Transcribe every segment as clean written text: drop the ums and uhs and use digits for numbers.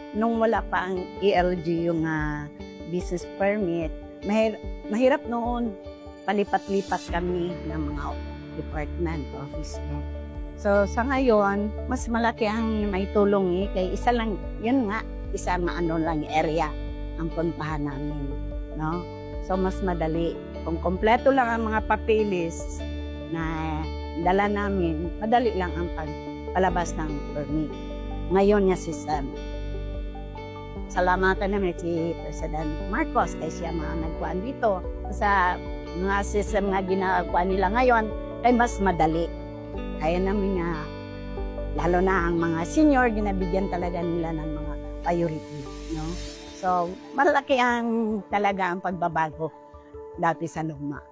nung wala pa ang ELG yung business permit, mahirap noon. Palipat-lipat kami ng mga department, office. So sa ngayon, mas malaki ang maitulong kay isa lang, yun nga, isa lang area ang puntahan namin. No? So mas madali. Kung kompleto lang ang mga papeles na dala namin, madali lang ang palabas ng permit. Ngayon nga system. Salamatan namin si President Marcos kasi siya mga nagkuhan dito. Sa mga system nga ginagawa nila ngayon, ay mas madali. Kaya namin nga, lalo na ang mga senior, ginabigyan talaga nila ng mga priority. No? So, malaki ang talaga ang pagbabago dati sa luma.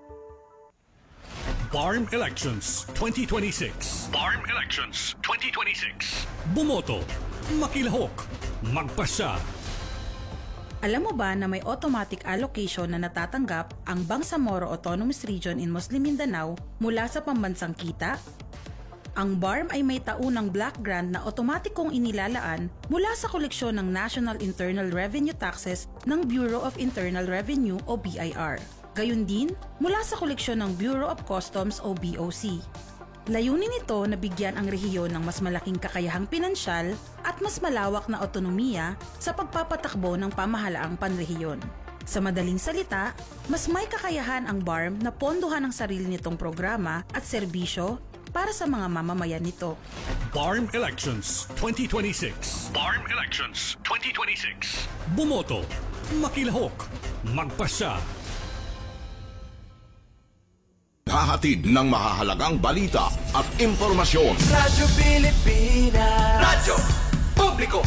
BARM Elections 2026. BARM Elections 2026. Bumoto, makilahok, magpasya. Alam mo ba na may automatic allocation na natatanggap ang Bangsamoro Autonomous Region in Muslim Mindanao mula sa pambansang kita? Ang BARM ay may taunang block grant na otomatikong inilalaan mula sa koleksyon ng National Internal Revenue Taxes ng Bureau of Internal Revenue o BIR. Gayun din mula sa koleksyon ng Bureau of Customs o BOC. Layunin nito na bigyan ang rehiyon ng mas malaking kakayahang pinansyal at mas malawak na otonomiya sa pagpapatakbo ng pamahalaang panrehiyon. Sa madaling salita, mas may kakayahan ang BARM na pondohan ang sarili nitong programa at serbisyo para sa mga mamamayan nito. BARM Elections 2026. BARM Elections 2026. Bumoto, makilahok, magpasya. Hahatid ng mahahalagang balita at impormasyon. Radyo Pilipinas. Radyo Publiko.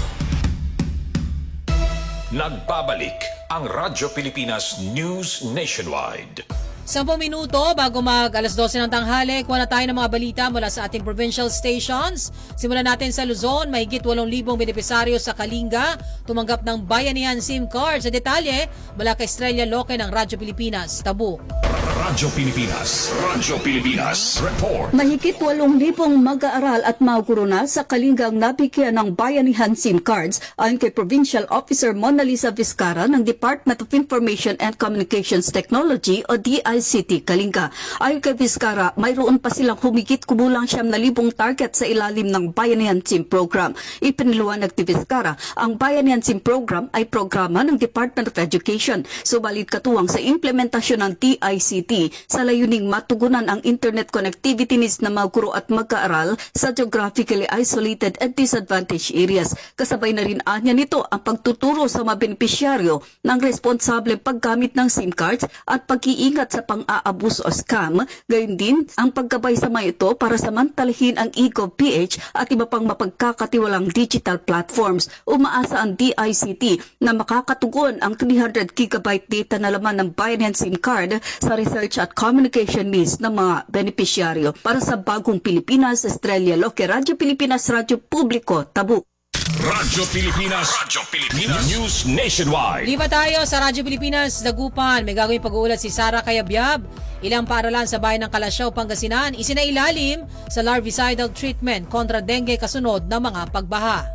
Nagbabalik ang Radyo Pilipinas News Nationwide. 10 minuto bago mag alas 12 ng tanghali, kuha na tayo ng mga balita mula sa ating provincial stations. Simulan natin sa Luzon, mahigit 8,000 benepisaryo sa Kalinga tumanggap ng Bayanihan SIM card. Sa detalye, mula kay Estrella Loque ng Radyo Pilipinas, Tabu. Radyo Pilipinas. Radyo Pilipinas. Report. Mahigit 8,000 mag-aaral at mga guro na sa Kalingang nabigyan ng Bayanihan SIM cards ayon kay Provincial Officer Mona Lisa Vizcara ng Department of Information and Communications Technology o DICT Kalinga. Ayon kay Vizcara, mayroon pa silang humigit kumulang 9,000 target sa ilalim ng Bayanihan SIM program. Ipiniliwanag ni Vizcara, ang Bayanihan SIM program ay programa ng Department of Education, subalit katuwang sa implementasyon ng DICT sa layuning matugunan ang internet connectivity needs ng mga guro at mag-aaral sa geographically isolated and disadvantaged areas. Kasabay na rin anya nito ang pagtuturo sa mga benepisyaryo ng responsable paggamit ng SIM cards at pag-iingat sa pang-aabus o scam. Gayon din ang paggabay sa mga ito para samantalahin ang eGov.ph at iba pang mapagkakatiwalang digital platforms. Umaasa ang DICT na makakatugon ang 300 GB data na laman ng Bayanihan SIM card sa research at communication needs ng mga benepisyaryo. Para sa Bagong Pilipinas, Estrella Loque, Radyo Pilipinas, Radyo Publiko, Tabu. Radyo Pilipinas. Radyo Pilipinas News Nationwide. Liba tayo sa Radyo Pilipinas, Dagupan. May gagawing pag-uulat si Sara Kayabyab. Ilang paaralan sa bayan ng Kalasyaw, Pangasinan, isinailalim sa larvicidal treatment kontra dengue kasunod ng mga pagbaha.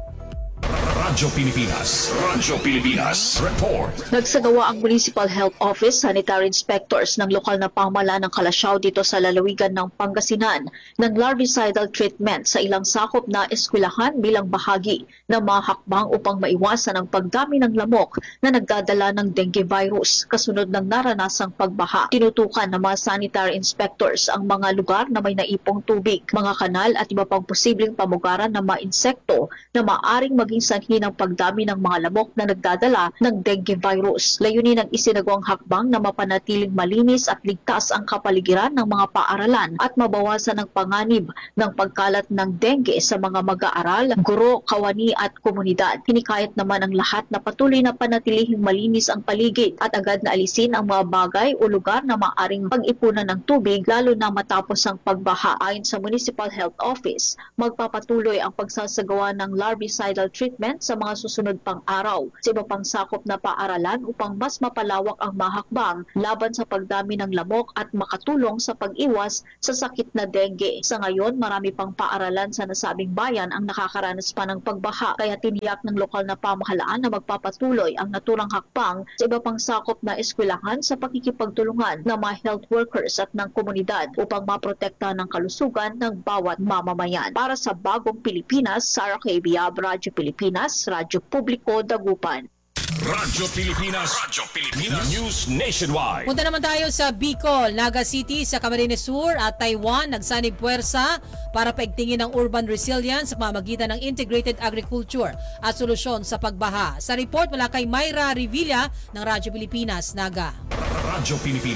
Radyo Pilipinas. Radyo Pilipinas. Report. Nagsagawa ang Municipal Health Office Sanitary Inspectors ng lokal na pamahalaan ng Kalasyaw dito sa lalawigan ng Pangasinan ng larvicidal treatment sa ilang sakop na eskwelahan bilang bahagi ng mga hakbang upang maiwasan ang pagdami ng lamok na nagdadala ng dengue virus kasunod ng naranasang pagbaha. Tinutukan ng mga sanitary inspectors ang mga lugar na may naipong tubig, mga kanal at iba pang posibleng pamugaran ng mga insekto na maaring maging sanhi ng pagdami ng mga lamok na nagdadala ng dengue virus. Layunin ng isinagawang hakbang na mapanatiling malinis at ligtas ang kapaligiran ng mga paaralan at mabawasan ang panganib ng pagkalat ng dengue sa mga mag-aaral, guro, kawani at komunidad. Hinikayat naman ang lahat na patuloy na panatilihing malinis ang paligid at agad na alisin ang mga bagay o lugar na maaring pag-ipunan ng tubig lalo na matapos ang pagbaha. Ayon sa Municipal Health Office, magpapatuloy ang pagsasagawa ng larvicidal treatment sa mga susunod pang araw sa iba pang sakop na paaralan upang mas mapalawak ang mahakbang laban sa pagdami ng lamok at makatulong sa pag-iwas sa sakit na dengue. Sa ngayon, marami pang paaralan sa nasabing bayan ang nakakaranas pa ng pagbaha kaya tiniyak ng lokal na pamahalaan na magpapatuloy ang naturang hakbang sa iba pang sakop na eskwelahan sa pakikipagtulungan ng mga health workers at ng komunidad upang maprotekta ng kalusugan ng bawat mamamayan. Para sa Bagong Pilipinas, Sarah K. Biab, Radyo Pilipinas, Radyo Publiko, Dagupan. Radyo Pilipinas. News Nationwide. Punta naman tayo sa Bicol, Naga City, sa Camarines Sur at Taiwan. Nagsanib puwersa para paigtingin ang urban resilience sa pamamagitan ng integrated agriculture at solusyon sa pagbaha. Sa report mula kay Myra Revilla ng Radyo Pilipinas, Naga. Radyo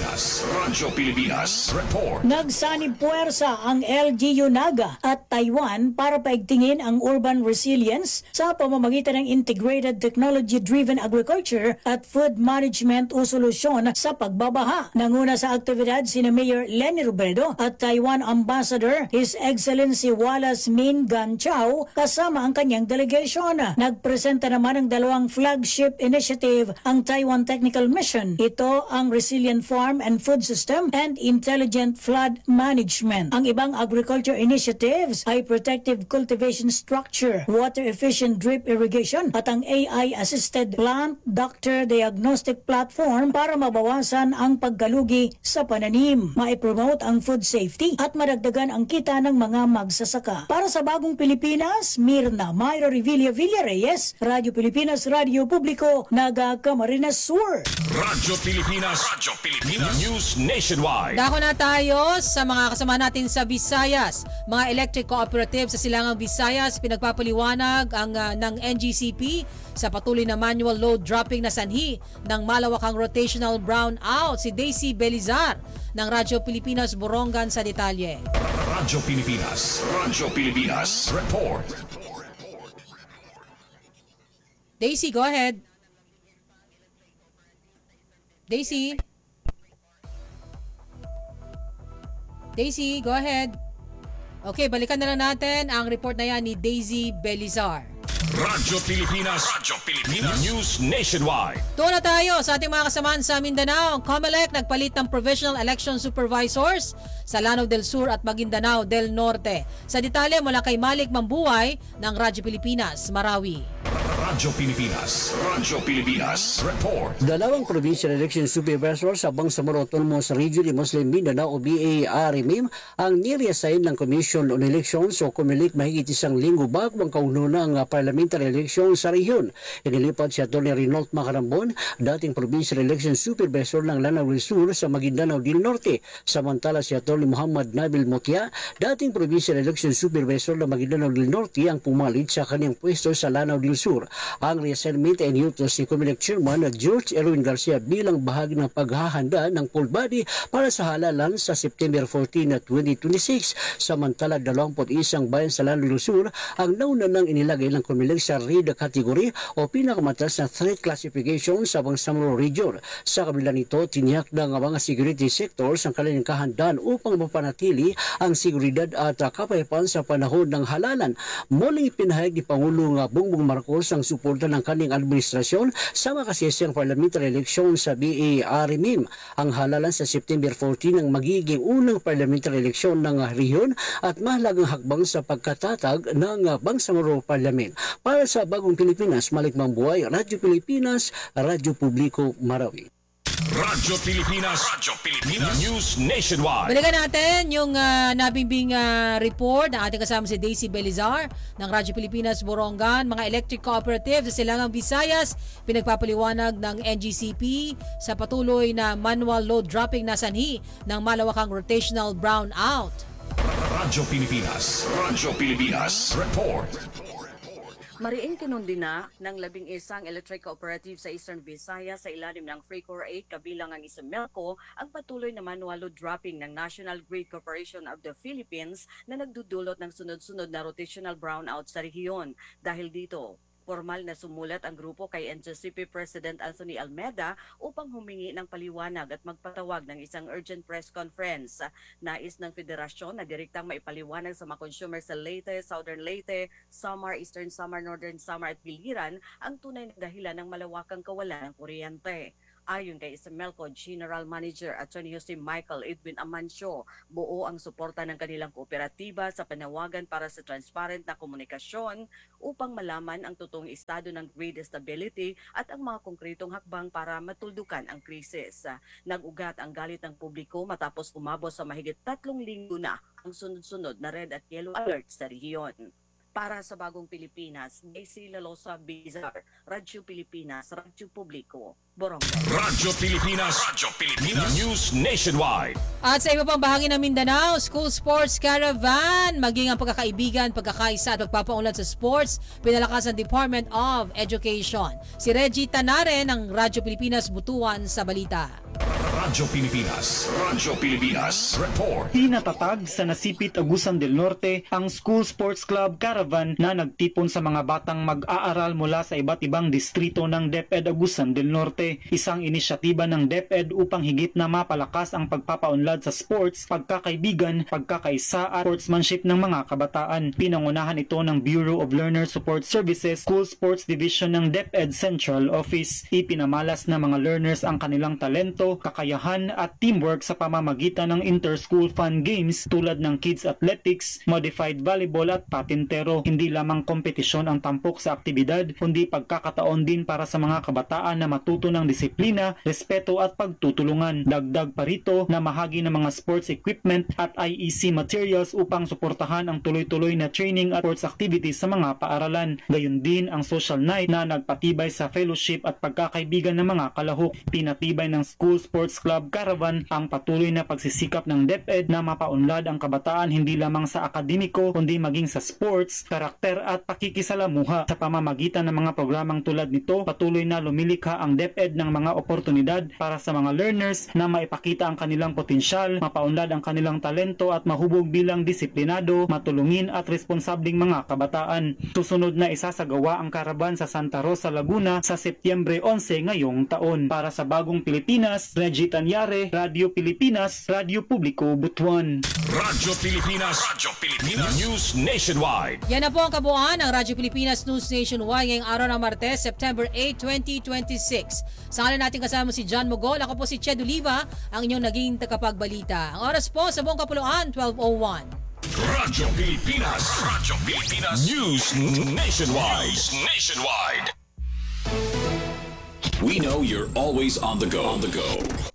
Pilipinas Report. Nagsanib puwersa ang LGU Naga at Taiwan para paigtingin ang urban resilience sa pamamagitan ng integrated technology-driven agriculture at food management o solusyon sa pagbabaha. Nanguna sa aktibidad sina Mayor Lenny Robredo at Taiwan Ambassador His Excellency Wallace Min Gan Chao kasama ang kanyang delegation. Nagpresenta naman ng dalawang flagship initiative ang Taiwan Technical Mission. Ito ang Resilient Farm and Food System and Intelligent Flood Management. Ang ibang agriculture initiatives ay Protective Cultivation Structure, Water Efficient Drip Irrigation at ang AI-assisted Plant Doctor Diagnostic Platform para mabawasan ang pagkalugi sa pananim, maipromote ang food safety at madagdagan ang kita ng mga magsasaka. Para sa Bagong Pilipinas, Mirna Myra Revilla Villarreyes, Radyo Pilipinas, Radyo Publiko, Naga, Camarines Sur. Radyo Pilipinas News Nationwide. Dako na tayo sa mga kasama natin sa Visayas. Mga electric cooperative sa Silangang Visayas, pinagpapaliwanag ng NGCP sa patuloy na manual load dropping na sanhi ng malawakang rotational brownout. Si Daisy Belizar ng Radyo Pilipinas Borongan sa detalye. Radyo Pilipinas Report. Daisy, go ahead. Daisy, go ahead. Okay, balikan na lang natin ang report na yan ni Daisy Belizar. Radyo Pilipinas News Nationwide. Doon na tayo sa ating mga kasamaan sa Mindanao. COMELEC nagpalit ng provisional election supervisors sa Lanao del Sur at Maguindanao del Norte. Sa detalye mula kay Malik Mambuhay ng Radyo Pilipinas, Marawi. Radyo Pilipinas Report. Dalawang provincial election supervisors sa Bangsamoro Autonomous Region in Muslim Mindanao o BARMIM ang nireassign ng Commission on Elections o COMELEC mahigit isang linggo bago ang kaununang parliamentary election sa rehiyon. Inilipat si Atty. Reynold Macarambon, dating provincial election supervisor ng Lanao del Sur sa Maguindanao del Norte. Samantala si Atty. Muhammad Nabil Motia, dating provincial election supervisor ng Maguindanao del Norte ang pumalit sa kanyang pwesto sa Lanao del Sur. Ang reassignment ay inutos ni COMELEC Chairman George Erwin Garcia bilang bahagi ng paghahanda ng full body para sa halalan sa September 14, 2026. Samantala, 21 bayan sa Lanao del Sur ang nauna nang inilagay ng COMELEC sa red category o pinakamataas na threat classification sa Bangsamoro Region. Sa kabila nito, tiniyak ng mga security sectors ang kanilang kahandaan upang mapanatili ang seguridad at kapayapaan sa panahon ng halalan. Muling ipinahayag ni Pangulong Bongbong Marcos ang suporta ng kanyang administrasyon sa makasiyasang parliamentary election sa BARMIM. Ang halalan sa September 14 ang magiging unang parliamentary election ng rehiyon at mahalagang hakbang sa pagkatatag ng Bangsamoro Parliament. Para sa Bagong Pilipinas, Malik Mambuhay, Radyo Pilipinas, Radyo Publiko, Marawi. Radyo Pilipinas News Nationwide. Balikan natin yung nabimbing report ng ating kasama si Daisy Belizar ng Radyo Pilipinas Borongan. Mga electric cooperative sa Silangang Visayas pinagpapaliwanag ng NGCP sa patuloy na manual load dropping na sanhi ng malawakang rotational brownout. Radyo Pilipinas Report. Mariing kinundina ng 11 electric cooperative sa Eastern Visayas sa ilalim ng FREECOR 8 kabilang ang Isemelco ang patuloy na manual load dropping ng National Grid Corporation of the Philippines na nagdudulot ng sunod-sunod na rotational brownout sa rehiyon. Dahil dito, Formal na sumulat ang grupo kay NJCP President Anthony Almeida upang humingi ng paliwanag at magpatawag ng isang urgent press conference. Nais ng federasyon na direktang maipaliwanag sa mga consumer sa Leyte, Southern Leyte, Samar, Eastern Samar, Northern Samar at Biliran ang tunay na dahilan ng malawakang kawalan ng kuryente. Ayon kay Isemelco General Manager Attorney Jose Michael Edwin Amancio, buo ang suporta ng kanilang kooperatiba sa panawagan para sa transparent na komunikasyon upang malaman ang totoong estado ng grid stability at ang mga konkretong hakbang para matuldukan ang krisis. Nag-ugat ang galit ng publiko matapos umabot sa mahigit 3 linggo na ang sunod-sunod na red at yellow alert sa rehiyon. Para sa Bagong Pilipinas, Daisy Lalosa Bizar, Radyo Pilipinas, Radyo Publiko, Borongo. Radyo Pilipinas. News Nationwide. At sa iba pang bahagi ng Mindanao, School Sports Caravan, maging ang pagkakaibigan, pagkakaisa at pagpapaunlad sa sports, pinalakas ng Department of Education. Si Reggie Tanare ng Radyo Pilipinas, Butuan sa Balita. Radyo Pilipinas. Report. Pinatatag sa Nasipit, Agusan del Norte ang School Sports Club Caravan na nagtipon sa mga batang mag-aaral mula sa iba't ibang distrito ng DepEd Agusan del Norte. Isang inisyatiba ng DepEd upang higit na mapalakas ang pagpapaunlad sa sports, pagkakaibigan, pagkakaisa at sportsmanship ng mga kabataan. Pinangunahan ito ng Bureau of Learner Support Services School Sports Division ng DepEd Central Office. Ipinamalas ng mga learners ang kanilang talento, kakayahan at teamwork sa pamamagitan ng inter-school fun games tulad ng kids athletics, modified volleyball at patintero. Hindi lamang kompetisyon ang tampok sa aktibidad, kundi pagkakataon din para sa mga kabataan na matuto ng disiplina, respeto at pagtutulungan. Dagdag pa rito na mahagi ng mga sports equipment at IEC materials upang suportahan ang tuloy-tuloy na training at sports activities sa mga paaralan. Gayon din ang social night na nagpatibay sa fellowship at pagkakaibigan ng mga kalahok. Pinatibay ng School Sports Club Caravan ang patuloy na pagsisikap ng DepEd na mapaunlad ang kabataan hindi lamang sa akademiko kundi maging sa sports, karakter at pakikisalamuha. Sa pamamagitan ng mga programang tulad nito, patuloy na lumilikha ang DepEd ng mga oportunidad para sa mga learners na maipakita ang kanilang potensyal, mapaunlad ang kanilang talento at mahubog bilang disiplinado, matulungin at responsableng mga kabataan. Susunod na isasagawa ang Caravan sa Santa Rosa, Laguna sa Setyembre 11 ngayong taon. Para sa Bagong Pilipinas, Reggie Tanyare, Radyo Pilipinas, Radyo Publiko, Butuan. Radyo Pilipinas. News Nationwide. Yan na po ang kabuuan ng Radyo Pilipinas News Nationwide ngayong araw ng Martes, September 8, 2026. Sa ngalan natin kasama si John Mogol, ako po si Ched Oliva, ang inyong naging tagapagbalita. Ang oras po sa buong kapuluan, 12:01. Radyo Pilipinas. News Nationwide. We know you're always on the go.